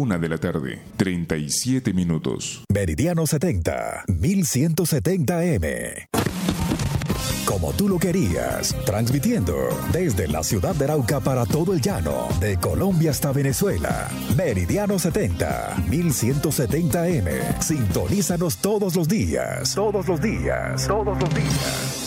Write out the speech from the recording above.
1:37 p.m. Meridiano 70, 1170M. Como tú lo querías, transmitiendo desde la ciudad de Arauca para todo el llano, de Colombia hasta Venezuela. Meridiano 70, 1170M. Sintonízanos todos los días. Todos los días. Todos los días.